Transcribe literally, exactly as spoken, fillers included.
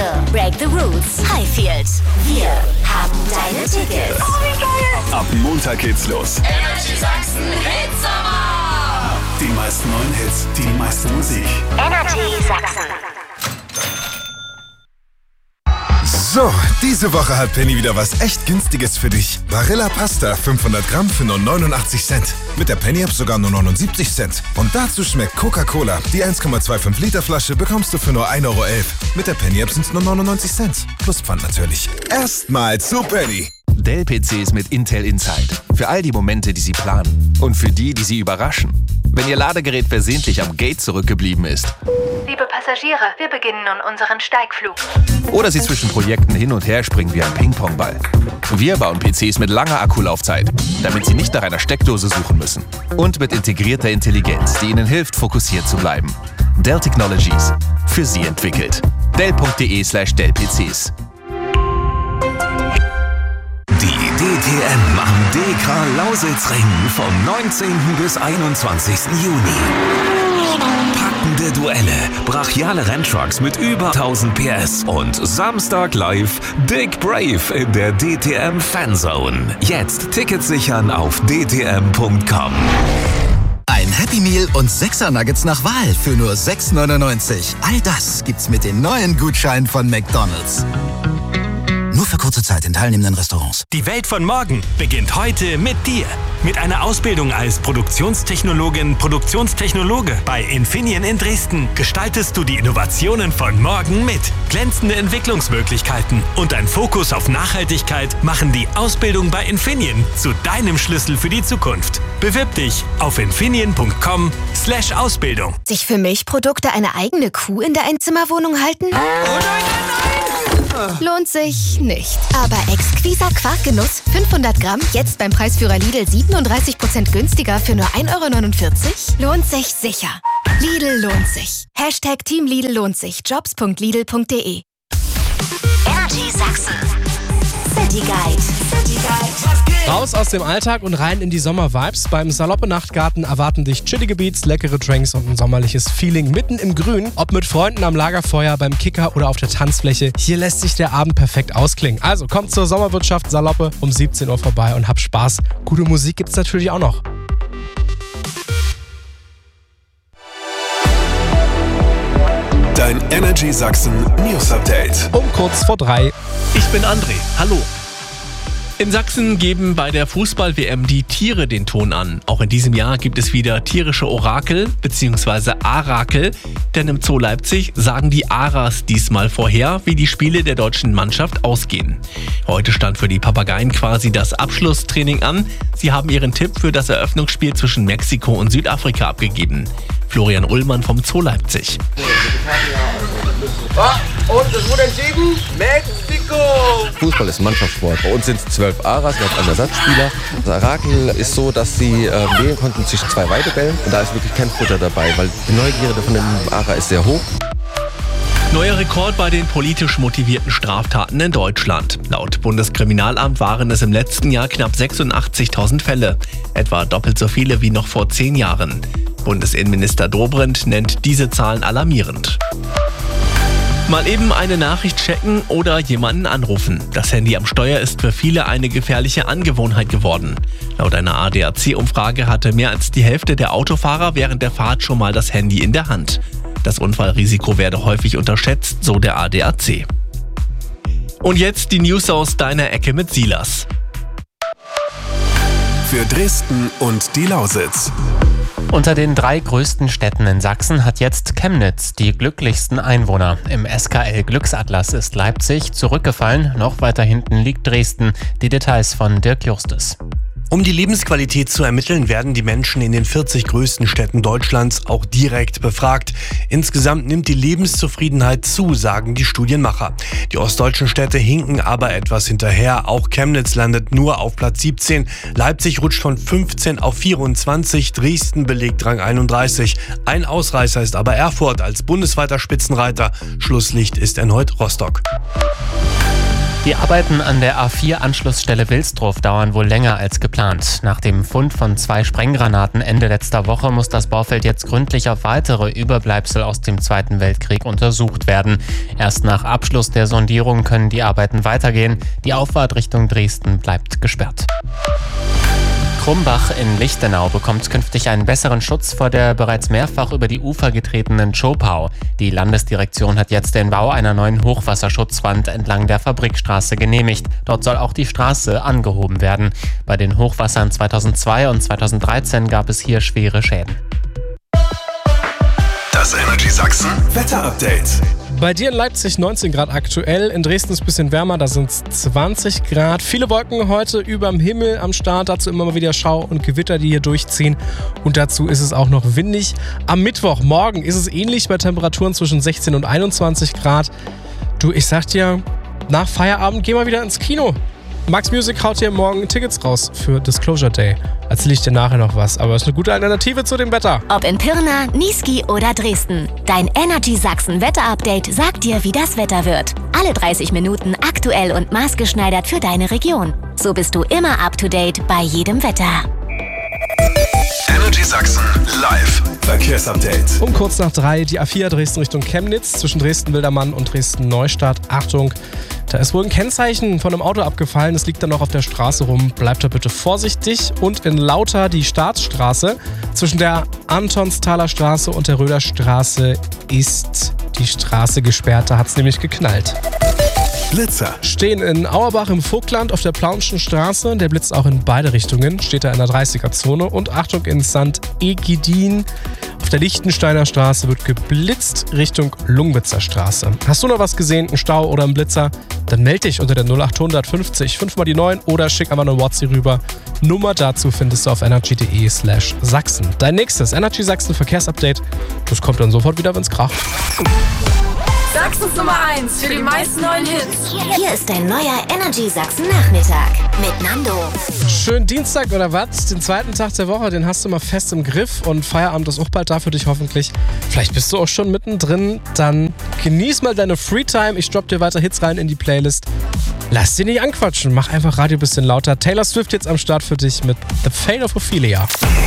Festival. Break the Rules. Highfield. Wir haben deine Tickets. Oh, wie geil! Ab Montag geht's los. Energy Sachsen Hitsommer! Die meisten neuen Hits, die meiste Musik. Energy Sachsen. So, diese Woche hat Penny wieder was echt Günstiges für dich. Barilla Pasta fünfhundert Gramm für nur neunundachtzig Cent. Mit der Penny-App sogar nur neunundsiebzig Cent. Und dazu schmeckt Coca-Cola. Die eins Komma fünfundzwanzig Liter Flasche bekommst du für nur ein Euro elf. Mit der Penny-App sind es nur neunundneunzig Cent. Plus Pfand natürlich. Erstmal zu Penny. Dell-P Cs mit Intel Inside. Für all die Momente, die Sie planen. Und für die, die Sie überraschen. Wenn Ihr Ladegerät versehentlich am Gate zurückgeblieben ist. Liebe Passagiere, wir beginnen nun unseren Steigflug. Oder Sie zwischen Projekten hin und her springen wie ein Ping-Pong-Ball. Wir bauen P Cs mit langer Akkulaufzeit, damit Sie nicht nach einer Steckdose suchen müssen. Und mit integrierter Intelligenz, die Ihnen hilft, fokussiert zu bleiben. Dell Technologies. Für Sie entwickelt. Dell.de slash Dell-PCs. Die D T M am D K Lausitzring vom neunzehnten bis einundzwanzigsten Juni. Packende Duelle, brachiale Renntrucks mit über tausend P S und Samstag live Dick Brave in der D T M Fanzone. Jetzt Tickets sichern auf d t m punkt com. Ein Happy Meal und sechser Nuggets nach Wahl für nur sechs neunundneunzig. All das gibt's mit den neuen Gutscheinen von McDonald's. Nur für kurze Zeit in teilnehmenden Restaurants. Die Welt von morgen beginnt heute mit dir. Mit einer Ausbildung als Produktionstechnologin, Produktionstechnologe bei Infineon in Dresden gestaltest du die Innovationen von morgen mit. Glänzende Entwicklungsmöglichkeiten und ein Fokus auf Nachhaltigkeit machen die Ausbildung bei Infineon zu deinem Schlüssel für die Zukunft. Bewirb dich auf infineon punkt com slash Ausbildung. Sich für Milchprodukte eine eigene Kuh in der Einzimmerwohnung halten? Oh nein, nein, nein! Lohnt sich nicht. Aber exquiser Quarkgenuss fünfhundert Gramm, jetzt beim Preisführer Lidl siebenunddreißig Prozent günstiger für nur ein Euro neunundvierzig? Lohnt sich sicher. Lidl lohnt sich. Hashtag Team Lidl lohnt sich. jobs punkt lidl punkt de. Energy Sachsen. City Guide. City Guide. Raus aus dem Alltag und rein in die Sommer-Vibes. Beim Saloppe Nachtgarten erwarten dich chillige Beats, leckere Drinks und ein sommerliches Feeling mitten im Grün. Ob mit Freunden am Lagerfeuer, beim Kicker oder auf der Tanzfläche, hier lässt sich der Abend perfekt ausklingen. Also kommt zur Sommerwirtschaft Saloppe um siebzehn Uhr vorbei und habt Spaß. Gute Musik gibt's natürlich auch noch. Dein Energy Sachsen News Update. Um kurz vor drei. Ich bin André. Hallo. In Sachsen geben bei der Fußball-W M die Tiere den Ton an. Auch in diesem Jahr gibt es wieder tierische Orakel bzw. Arakel. Denn im Zoo Leipzig sagen die Aras diesmal vorher, wie die Spiele der deutschen Mannschaft ausgehen. Heute stand für die Papageien quasi das Abschlusstraining an. Sie haben ihren Tipp für das Eröffnungsspiel zwischen Mexiko und Südafrika abgegeben. Florian Ullmann vom Zoo Leipzig. Und es wurde entschieden, Mexiko! Fußball ist ein Mannschaftssport. Bei uns sind es zwölf Aras, wir haben einen Ersatzspieler. Das Arakel ist so, dass sie äh, wählen konnten zwischen zwei Weidebällen. Und da ist wirklich kein Futter dabei, weil die Neugierde von dem Ara ist sehr hoch. Neuer Rekord bei den politisch motivierten Straftaten in Deutschland. Laut Bundeskriminalamt waren es im letzten Jahr knapp sechsundachtzigtausend Fälle. Etwa doppelt so viele wie noch vor zehn Jahren. Bundesinnenminister Dobrindt nennt diese Zahlen alarmierend. Mal eben eine Nachricht checken oder jemanden anrufen. Das Handy am Steuer ist für viele eine gefährliche Angewohnheit geworden. Laut einer A D A C-Umfrage hatte mehr als die Hälfte der Autofahrer während der Fahrt schon mal das Handy in der Hand. Das Unfallrisiko werde häufig unterschätzt, so der A D A C. Und jetzt die News aus deiner Ecke mit Silas. Für Dresden und die Lausitz. Unter den drei größten Städten in Sachsen hat jetzt Chemnitz die glücklichsten Einwohner. Im S K L-Glücksatlas ist Leipzig zurückgefallen, noch weiter hinten liegt Dresden. Die Details von Dirk Justus. Um die Lebensqualität zu ermitteln, werden die Menschen in den vierzig größten Städten Deutschlands auch direkt befragt. Insgesamt nimmt die Lebenszufriedenheit zu, sagen die Studienmacher. Die ostdeutschen Städte hinken aber etwas hinterher. Auch Chemnitz landet nur auf Platz siebzehn. Leipzig rutscht von fünfzehn auf vierundzwanzig. Dresden belegt Rang einunddreißig. Ein Ausreißer ist aber Erfurt als bundesweiter Spitzenreiter. Schlusslicht ist erneut Rostock. Die Arbeiten an der A vier Anschlussstelle Wilsdruff dauern wohl länger als geplant. Nach dem Fund von zwei Sprenggranaten Ende letzter Woche muss das Baufeld jetzt gründlich auf weitere Überbleibsel aus dem Zweiten Weltkrieg untersucht werden. Erst nach Abschluss der Sondierung können die Arbeiten weitergehen. Die Auffahrt Richtung Dresden bleibt gesperrt. Krumbach in Lichtenau bekommt künftig einen besseren Schutz vor der bereits mehrfach über die Ufer getretenen Zschopau. Die Landesdirektion hat jetzt den Bau einer neuen Hochwasserschutzwand entlang der Fabrikstraße genehmigt. Dort soll auch die Straße angehoben werden. Bei den Hochwassern zweitausendzwei und zweitausenddreizehn gab es hier schwere Schäden. Das Energy Sachsen Wetterupdate. Bei dir in Leipzig neunzehn Grad aktuell, in Dresden ist es ein bisschen wärmer, da sind es zwanzig Grad. Viele Wolken heute überm Himmel am Start, dazu immer mal wieder Schau und Gewitter, die hier durchziehen. Und dazu ist es auch noch windig. Am Mittwoch, morgen, ist es ähnlich bei Temperaturen zwischen sechzehn und einundzwanzig Grad. Du, ich sag dir, nach Feierabend geh mal wieder ins Kino. Max Music haut hier morgen Tickets raus für Disclosure Day. Erzähl ich dir nachher noch was, aber es ist eine gute Alternative zu dem Wetter. Ob in Pirna, Niesky oder Dresden. Dein Energy Sachsen Wetterupdate sagt dir, wie das Wetter wird. Alle dreißig Minuten aktuell und maßgeschneidert für deine Region. So bist du immer up to date bei jedem Wetter. Energy Sachsen live Verkehrsupdate. Um kurz nach drei die A vier Dresden Richtung Chemnitz zwischen Dresden-Wildermann und Dresden-Neustadt. Achtung, da ist wohl ein Kennzeichen von einem Auto abgefallen. Es liegt dann noch auf der Straße rum. Bleibt da bitte vorsichtig. Und in Lauter die Staatsstraße zwischen der Antonsthaler Straße und der Röder Straße ist die Straße gesperrt. Da hat es nämlich geknallt. Blitzer. Stehen in Auerbach im Vogtland auf der Plaunschen Straße. Der blitzt auch in beide Richtungen. Steht da in der dreißiger-Zone. Und Achtung, in Sankt Egidin auf der Lichtensteiner Straße wird geblitzt Richtung Lungwitzer Straße. Hast du noch was gesehen, einen Stau oder einen Blitzer? Dann melde dich unter der null acht fünfzig fünf mal die neun oder schick einfach eine WhatsApp rüber. Nummer dazu findest du auf energy.de slash Sachsen. Dein nächstes Energy Sachsen Verkehrsupdate. Das kommt dann sofort wieder, wenn's kracht. Sachsens Nummer eins für die meisten neuen Hits. Hier ist dein neuer Energy Sachsen Nachmittag mit Nando. Schönen Dienstag oder was? Den zweiten Tag der Woche, den hast du mal fest im Griff und Feierabend ist auch bald da für dich hoffentlich. Vielleicht bist du auch schon mittendrin. Dann genieß mal deine Freetime. Ich droppe dir weiter Hits rein in die Playlist. Lass dir nicht anquatschen. Mach einfach Radio ein bisschen lauter. Taylor Swift jetzt am Start für dich mit The Fate of Ophelia.